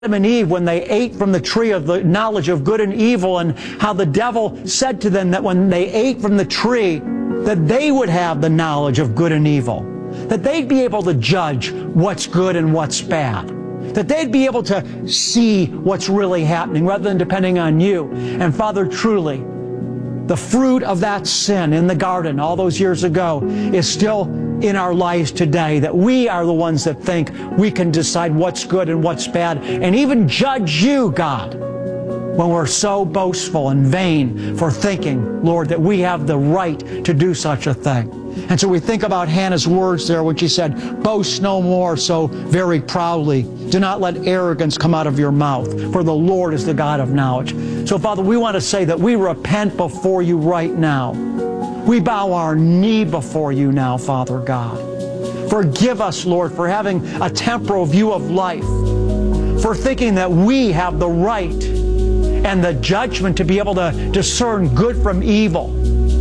Adam and Eve when they ate from the tree of the knowledge of good and evil, and how the devil said to them that when they ate from the tree, that they would have the knowledge of good and evil, that they'd be able to judge what's good and what's bad, that they'd be able to see what's really happening rather than depending on you. And Father, truly, the fruit of that sin in the garden all those years ago is still in our lives today, that we are the ones that think we can decide what's good and what's bad, and even judge you, God, when we're so boastful and vain for thinking, Lord, that we have the right to do such a thing. And so we think about Hannah's words there when she said, boast no more so very proudly. Do not let arrogance come out of your mouth, for the Lord is the God of knowledge. So, Father, we want to say that we repent before you right now. We bow our knee before you now, Father God. Forgive us, Lord, for having a temporal view of life, for thinking that we have the right and the judgment to be able to discern good from evil.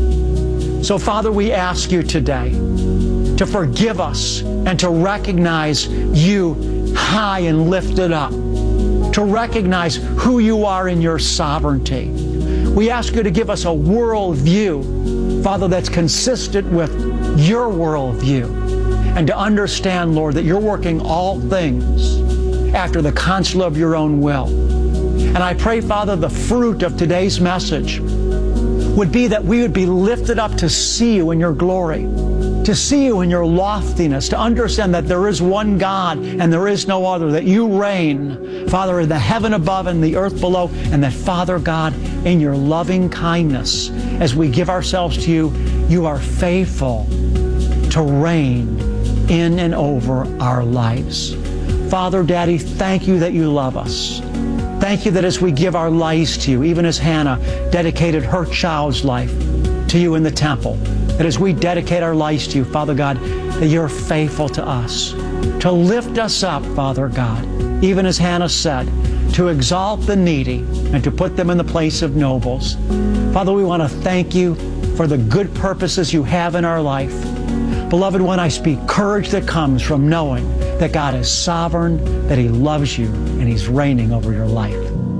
So, Father, we ask you today to forgive us and to recognize you high and lifted up, to recognize who you are in your sovereignty. We ask you to give us a worldview, Father, that's consistent with your worldview, and to understand, Lord, that you're working all things after the counsel of your own will. And I pray, Father, the fruit of today's message would be that we would be lifted up to see you in your glory, to see you in your loftiness, to understand that there is one God and there is no other, that you reign, Father, in the heaven above and the earth below, and that, Father God, in your loving kindness, as we give ourselves to you, you are faithful to reign in and over our lives. Father, Daddy, thank you that you love us. Thank you that as we give our lives to you, even as Hannah dedicated her child's life to you in the temple, that as we dedicate our lives to you, Father God, that you're faithful to us, to lift us up, Father God, even as Hannah said, to exalt the needy and to put them in the place of nobles. Father, we want to thank you for the good purposes you have in our life. Beloved one, I speak courage that comes from knowing that God is sovereign, that He loves you, and He's reigning over your life.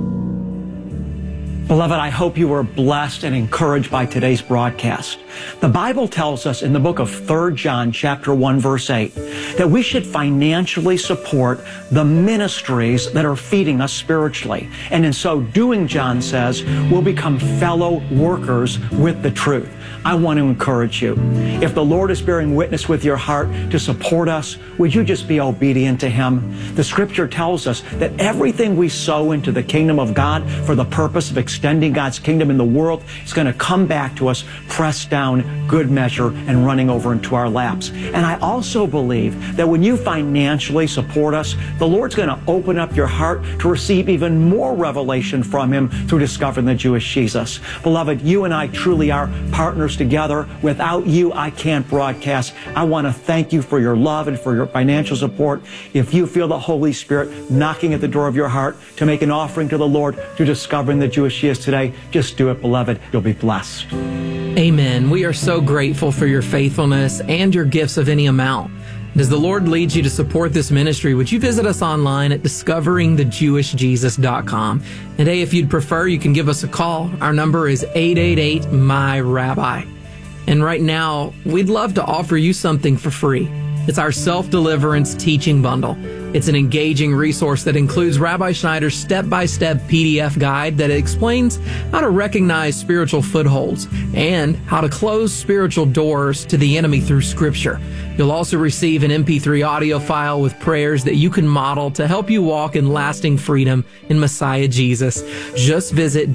Beloved, I hope you were blessed and encouraged by today's broadcast. The Bible tells us in the book of 3 John chapter 1 verse 8 that we should financially support the ministries that are feeding us spiritually. And in so doing, John says, we'll become fellow workers with the truth. I want to encourage you. If the Lord is bearing witness with your heart to support us, would you just be obedient to Him? The Scripture tells us that everything we sow into the kingdom of God for the purpose of extending God's kingdom in the world is going to come back to us, pressed down, good measure, and running over into our laps. And I also believe that when you financially support us, the Lord's going to open up your heart to receive even more revelation from Him through discovering the Jewish Jesus. Beloved, you and I truly are partners together. Without you, I can't broadcast. I want to thank you for your love and for your financial support. If you feel the Holy Spirit knocking at the door of your heart to make an offering to the Lord to discovering the Jewish Jesus today, just do it, beloved. You'll be blessed. Amen. We are so grateful for your faithfulness and your gifts of any amount. As the Lord leads you to support this ministry, would you visit us online at discoveringthejewishjesus.com. And hey, if you'd prefer, you can give us a call. Our number is 888-MY-RABBI. And right now, we'd love to offer you something for free. It's our self-deliverance teaching bundle. It's an engaging resource that includes Rabbi Schneider's step-by-step PDF guide that explains how to recognize spiritual footholds and how to close spiritual doors to the enemy through Scripture. You'll also receive an MP3 audio file with prayers that you can model to help you walk in lasting freedom in Messiah Jesus. Just visit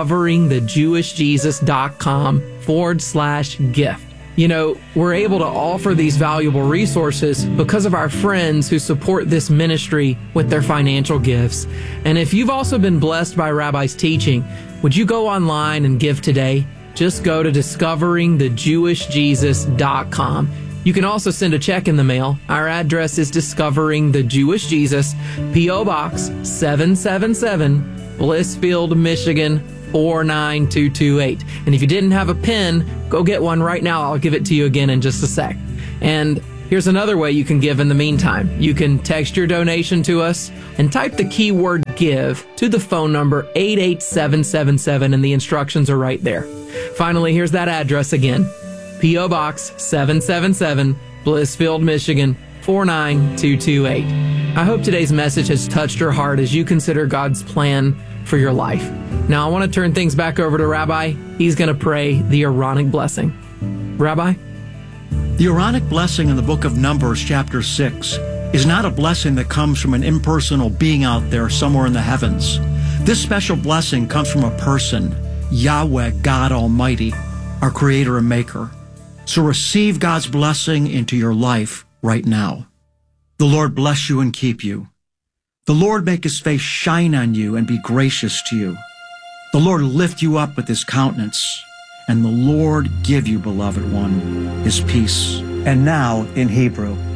discoveringthejewishjesus.com/gift. You know, we're able to offer these valuable resources because of our friends who support this ministry with their financial gifts. And if you've also been blessed by Rabbi's teaching, would you go online and give today? Just go to discoveringthejewishjesus.com. You can also send a check in the mail. Our address is Discovering the Jewish Jesus, P.O. Box 777, Blissfield, Michigan 49228. And if you didn't have a pen, go get one right now. I'll give it to you again in just a sec. And Here's another way you can give in the meantime. You can text your donation to us and type the keyword GIVE to the phone number 88777, and the instructions are right there. Finally, here's that address again. P.O. Box 777, Blissfield, Michigan 49228. I hope today's message has touched your heart as you consider God's plan for your life. Now I want to turn things back over to Rabbi. He's going to pray the Aaronic blessing. Rabbi? The Aaronic blessing in the book of Numbers, chapter 6, is not a blessing that comes from an impersonal being out there somewhere in the heavens. This special blessing comes from a person, Yahweh, God Almighty, our Creator and Maker. So receive God's blessing into your life right now. The Lord bless you and keep you. The Lord make his face shine on you and be gracious to you. The Lord lift you up with his countenance, and the Lord give you, beloved one, his peace. And now in Hebrew.